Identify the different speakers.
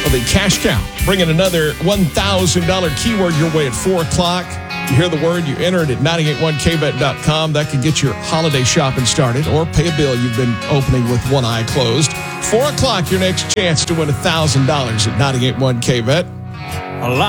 Speaker 1: of the Cash Cow. Bringing another $1,000 keyword your way at 4 o'clock. You hear the word, you enter it at 981kvet.com. That can get your holiday shopping started or pay a bill you've been opening with one eye closed. 4 o'clock, your next chance to win $1,000 at 981kvet.